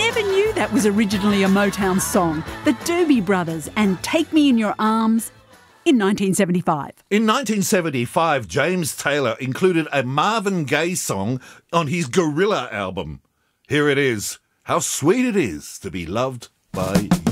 never knew that was originally a Motown song. The Doobie Brothers and Take Me in Your Arms in 1975. In 1975, James Taylor included a Marvin Gaye song on his Gorilla album. Here it is, How Sweet It Is to Be Loved by You.